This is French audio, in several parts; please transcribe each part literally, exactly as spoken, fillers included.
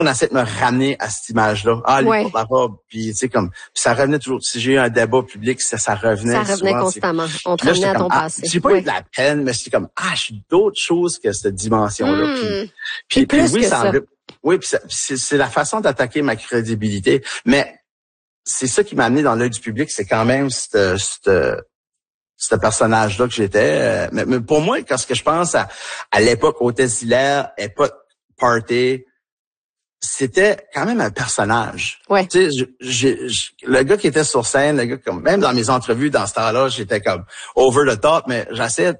on essaie de me ramener à cette image-là. Ah, lui, ouais. porte la robe. Puis, tu sais, comme, puis ça revenait toujours. Si j'ai eu un débat public, ça, ça revenait. Ça revenait souvent, constamment. T'sais. On te Là, ramenait à ton comme, passé. Ah, j'ai pas ouais. eu de la peine, mais c'est comme, ah, je suis d'autres choses que cette dimension-là. Mmh. Puis, puis, puis oui, ça, ça. Oui, puis c'est, c'est la façon d'attaquer ma crédibilité. Mais c'est ça qui m'a amené dans l'œil du public, c'est quand même cette, cette, ce personnage-là que j'étais. Mais, mais pour moi, quand ce que je pense à, à l'époque Hôtesse Hilaire, époque Party, c'était quand même un personnage. Ouais. Tu sais, j'ai, j'ai, le gars qui était sur scène, le gars comme même dans mes entrevues dans ce temps-là, j'étais comme over the top, mais j'essayais.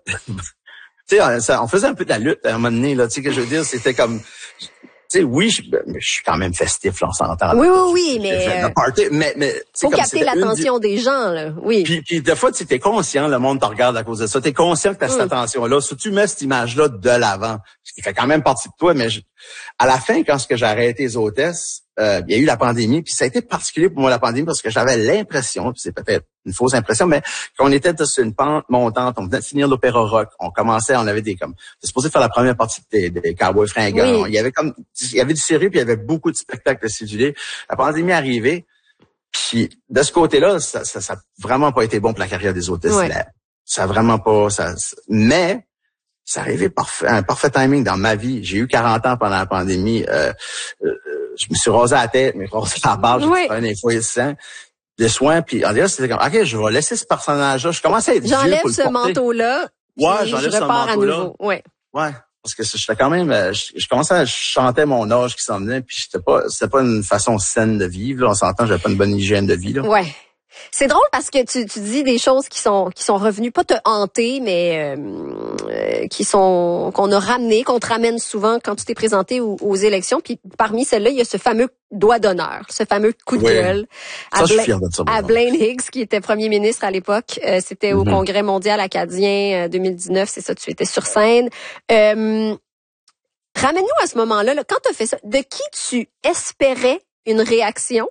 Tu sais, on faisait un peu de la lutte à un moment donné là. Tu sais que je veux dire, c'était comme. Tu sais, oui, je, je suis quand même festif, là, on s'entend. Oui, oui, oui, mais... Le party, mais, mais faut comme capter l'attention une... des gens, là, oui. Puis, puis des fois, tu es conscient, le monde te regarde à cause de ça. Tu es conscient que tu as cette mm. attention-là. Si tu mets cette image-là de l'avant, ce qui fait quand même partie de toi, mais je... à la fin, quand ce que j'ai arrêté les hôtesses, euh, il y a eu la pandémie, puis ça a été particulier pour moi, la pandémie, parce que j'avais l'impression, puis c'est peut-être une fausse impression, mais qu'on était sur une pente montante, on venait de finir l'opéra rock, on commençait, on avait des comme, c'était supposé faire la première partie des, des Cowboys fringants, oui. il y avait comme, il y avait du sérieux, puis il y avait beaucoup de spectacles cédulés. La pandémie est arrivée, puis de ce côté-là, ça, ça, ça a vraiment pas été bon pour la carrière des hôtesses. Ouais. Ça a vraiment pas, ça, mais ça arrivait parfait, un parfait timing dans ma vie. J'ai eu quarante ans pendant la pandémie. Euh, euh, je me suis rasé la tête, mais rasé la barbe, j'ai oui. fait un info de soins, puis en c'était comme, OK, je vais laisser ce personnage-là. Je commençais à être J'enlève vieux pour ce le porter. manteau-là, ouais, j'enlève je ce repars manteau-là. à nouveau. Ouais. Ouais. Parce que j'étais quand même, je, je commençais à chanter mon âge qui s'en venait, puis c'était pas, c'était pas une façon saine de vivre, là. On s'entend, j'avais pas une bonne hygiène de vie, là. Ouais. C'est drôle parce que tu, tu dis des choses qui sont qui sont revenues pas te hanter, mais euh, qui sont qu'on a ramené, qu'on te ramène souvent quand tu t'es présenté aux, aux élections. Puis parmi celles-là, il y a ce fameux doigt d'honneur, ce fameux coup de oui. gueule ça, à, Bla- ça, à Blaine Higgs, qui était premier ministre à l'époque. Euh, c'était mm-hmm. au Congrès mondial acadien euh, deux mille dix-neuf, c'est ça, tu étais sur scène. Euh, ramène-nous à ce moment-là, là, quand tu as fait ça, de qui tu espérais une réaction?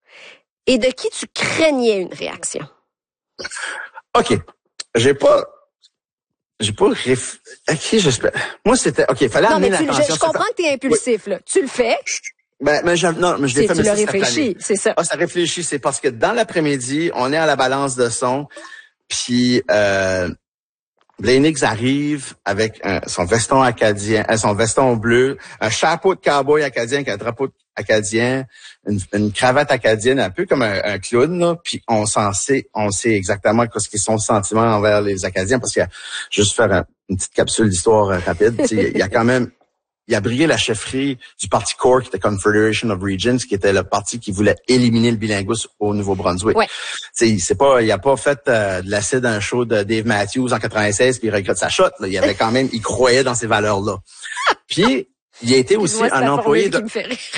Et de qui tu craignais une réaction? OK. J'ai pas... J'ai pas... Réf... À qui j'espère? Moi, c'était... OK, il fallait non, amener mais tu, l'attention. Je, je comprends que tu es impulsif, oui. là. Tu le fais. Ben, mais je, non, mais je l'ai fait, tu mais l'as ça, réfléchi, c'est ça. Ah, ça réfléchit, c'est parce que dans l'après-midi, on est à la balance de son, puis... Euh, Blaine Higgs arrive avec un, son veston acadien, son veston bleu, un chapeau de cowboy acadien avec un drapeau acadien, une, une cravate acadienne, un peu comme un, un clown, là. Puis on s'en sait, on sait exactement ce qu'ils sont les sentiments envers les Acadiens, parce qu'il y a juste faire un, une petite capsule d'histoire euh, rapide. Il y a quand même, il a brigué la chefferie du parti Core, qui était Confederation of Regions, qui était le parti qui voulait éliminer le bilinguisme au Nouveau-Brunswick. Ouais. T'sais, c'est pas, il a pas fait euh, de l'acide d'un show de Dave Matthews en quatre-vingt-seize puis il regrette sa shot. Là. Il avait quand même, il croyait dans ces valeurs-là. Puis il a été aussi moi, un employé de.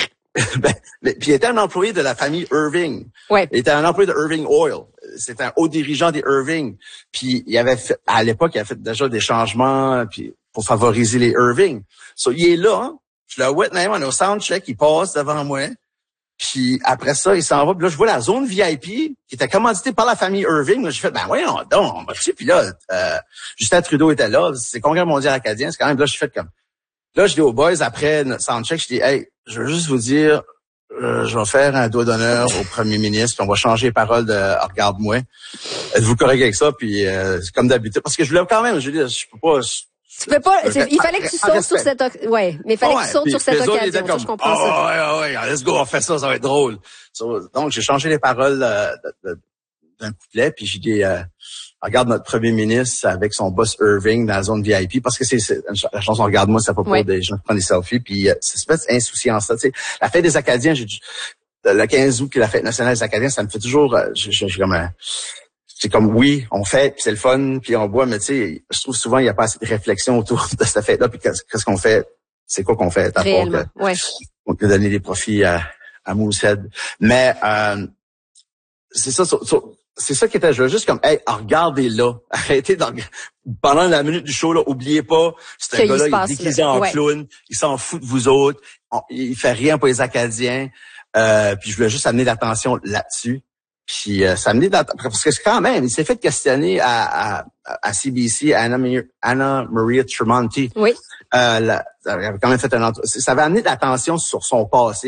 ben, mais, puis il était un employé de la famille Irving. Ouais. Il était un employé de Irving Oil. C'était un haut dirigeant des Irving. Puis il avait fait, à l'époque, il a fait déjà des changements puis pour favoriser les Irving. So, il est là, je le vois même en au soundcheck, il passe devant moi. Puis après ça, il s'en va. Puis là, je vois la zone V I P qui était commanditée par la famille Irving. Là, j'ai fait, ben voyons donc, on va dessus. Puis là, euh, Justin Trudeau était là. C'est le Congrès mondial acadien. C'est quand même, là, je fait comme... Là, je dis aux boys, après notre soundcheck, je dis, hey, je veux juste vous dire, euh, je vais faire un doigt d'honneur au premier ministre, puis on va changer les paroles de oh, « Regarde-moi ». Êtes-vous correct avec ça? Puis euh, c'est comme d'habitude. Parce que je voulais quand même, je veux dire, je peux pas... Je, Tu peux pas, il fallait que tu sautes sur cette, ouais, mais il fallait oh, ouais, que tu sautes sur cette occasion. Comme, ça, je comprends oh, ça. Ouais, ouais, ouais, let's go, on fait ça, ça va être drôle. So, donc, j'ai changé les paroles euh, de, de, d'un couplet, puis j'ai dit, euh, regarde notre premier ministre avec son boss Irving dans la zone V I P, parce que c'est, c'est la chanson Regarde-moi, c'est pas pour ouais. des gens qui prennent des selfies, puis euh, c'est cette insouciance là, tu sais. La fête des Acadiens, j'ai le quinze août, qui est la fête nationale des Acadiens, ça me fait toujours, euh, j'ai, j'ai comme un, c'est comme, oui, on fait, puis c'est le fun, puis on boit, mais tu sais, je trouve souvent, il n'y a pas assez de réflexion autour de cette fête-là, puis qu'est-ce qu'on fait? C'est quoi qu'on fait? À part que, ouais. on peut donner des profits à, à Moosehead. Mais, euh, c'est ça, so, so, c'est ça qui était, je veux juste comme, hey, regardez-là, arrêtez d'en, pendant la minute du show, là, oubliez pas, c'est un gars-là, il est déguisé en ouais. clown, il s'en fout de vous autres, on, il fait rien pour les Acadiens, euh, puis je voulais juste amener l'attention là-dessus. Puis euh, ça amenait parce que quand même, il s'est fait questionner à, à, à C B C, Anna, Anna Maria Tremonti. Oui. Euh, la, ça avait quand même fait un ça avait amené de l'attention sur son passé.